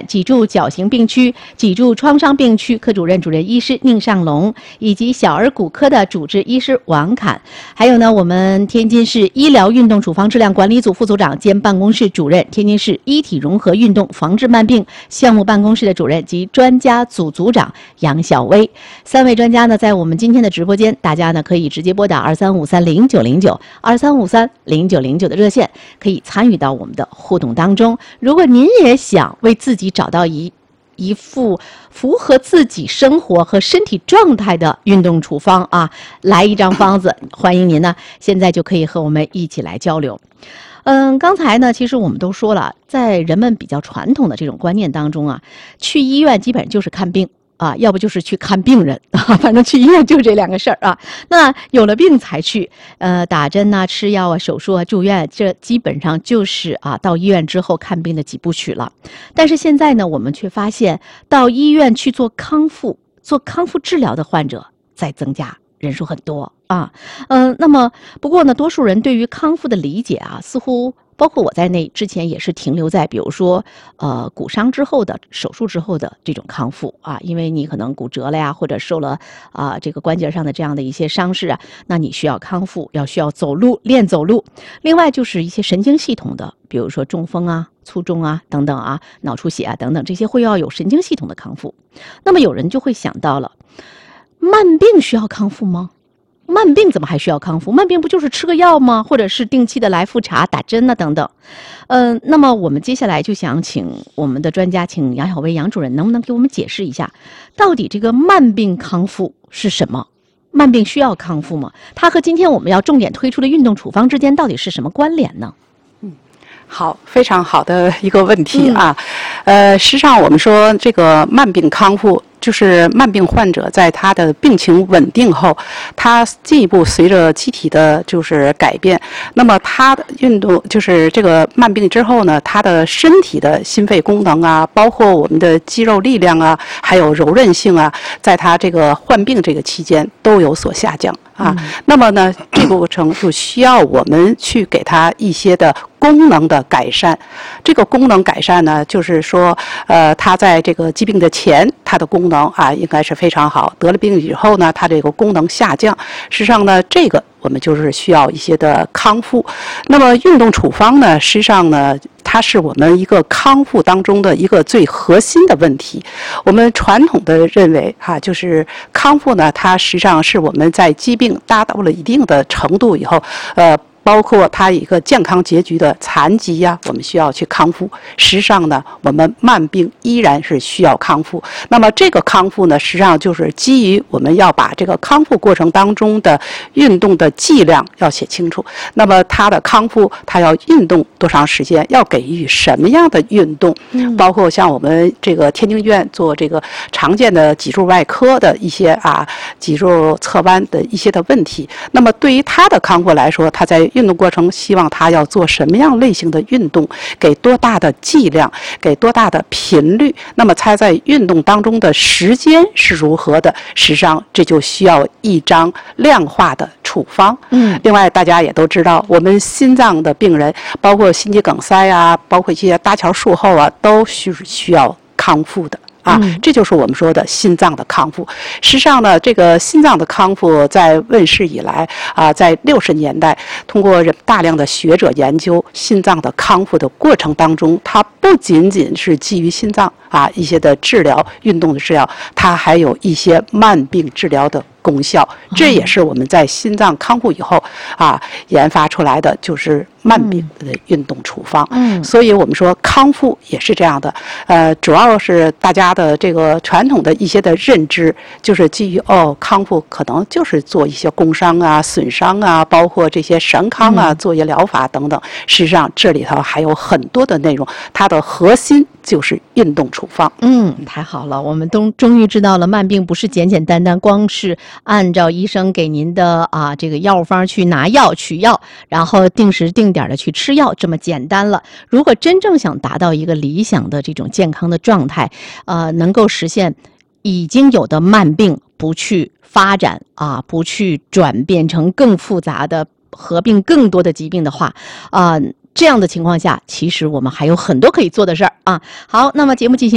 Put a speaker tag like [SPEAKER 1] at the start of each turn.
[SPEAKER 1] 脊柱矫形病区、脊柱创伤病区科主任主任医师宁尚龙，以及小儿骨科的主治医师王侃，还有呢，我们天津市医疗运动处方质量管理组副组长兼办公室主任，天津市医体融合运动防治慢病项目办公室的主任及专家组组长杨晓薇。3位专家呢，在我们今天的直播间，大家呢可以直接拨打23530909、23530909的热线，可以参与到我们的互动当中。如果您也想为自己找到一副符合自己生活和身体状态的运动处方啊，来一张方子，欢迎您呢，现在就可以和我们一起来交流。刚才呢，其实我们都说了，在人们比较传统的这种观念当中啊，去医院基本上就是看病啊，要不就是去看病人啊，反正去医院就这2个事儿啊。那有了病才去，打针啊、吃药啊、手术啊、住院，这基本上就是啊，到医院之后看病的几部曲了。但是现在呢，我们却发现，到医院去做康复治疗的患者在增加，人数很多啊。那么不过呢，多数人对于康复的理解啊，似乎包括我在内，之前也是停留在比如说骨伤之后的手术之后的这种康复啊，因为你可能骨折了呀，或者受了这个关节上的这样的一些伤势啊，那你需要康复，需要走路，练走路。另外就是一些神经系统的，比如说中风啊、卒中啊等等啊、脑出血啊等等，这些会要有神经系统的康复。那么有人就会想到了，慢病需要康复吗？慢病怎么还需要康复？慢病不就是吃个药吗？或者是定期的来复查、打针啊等等。那么我们接下来就想请我们的专家，请杨晓薇杨主任，能不能给我们解释一下，到底这个慢病康复是什么？慢病需要康复吗？它和今天我们要重点推出的运动处方之间到底是什么关联呢？
[SPEAKER 2] 好，非常好的一个问题啊。实际上我们说这个慢病康复，就是慢病患者在他的病情稳定后，他进一步随着机体的就是改变，那么他的运动就是这个慢病之后呢，他的身体的心肺功能啊，包括我们的肌肉力量啊，还有柔韧性啊，在他这个患病这个期间都有所下降啊。那么呢，这个过程就需要我们去给他一些的功能的改善。这个功能改善呢，就是说他在这个疾病的前，他的功能啊应该是非常好，得了病以后呢，他这个功能下降，实际上呢，这个我们就是需要一些的康复。那么运动处方呢，实际上呢，它是我们一个康复当中的一个最核心的问题。我们传统的认为就是康复呢，它实际上是我们在疾病达到了一定的程度以后，包括它一个健康结局的残疾呀，我们需要去康复。实际上呢，我们慢病依然是需要康复。那么这个康复呢，实际上就是基于我们要把这个康复过程当中的运动的剂量要写清楚。那么它的康复，它要运动多长时间，要给予什么样的运动，包括像我们这个天津医院做这个常见的脊柱外科的一些脊柱侧弯的一些的问题。那么对于他的康复来说，他在运动过程希望他要做什么样类型的运动，给多大的剂量，给多大的频率，那么他在运动当中的时间是如何的，实际上这就需要一张量化的处方。另外大家也都知道，我们心脏的病人，包括心肌梗塞啊，包括一些搭桥术后啊，都需要康复的。这就是我们说的心脏的康复。实际上呢，这个心脏的康复在问世以来在60年代，通过大量的学者研究心脏的康复的过程当中，它不仅仅是基于心脏一些的治疗、运动的治疗，它还有一些慢病治疗的功效。这也是我们在心脏康复以后研发出来的，就是慢病的运动处方。所以我们说康复也是这样的。主要是大家的这个传统的一些的认知，就是基于康复可能就是做一些工伤啊、损伤啊，包括这些神康啊、作业疗法等等。实际上这里头还有很多的内容，它的核心就是运动处方。
[SPEAKER 1] 太好了，我们终于知道了，慢病不是简简单单光是按照医生给您的这个药方去拿药取药，然后定时定点的去吃药这么简单了。如果真正想达到一个理想的这种健康的状态，能够实现已经有的慢病不去发展不去转变成更复杂的合并更多的疾病的话，这样的情况下，其实我们还有很多可以做的事儿好，那么节目进行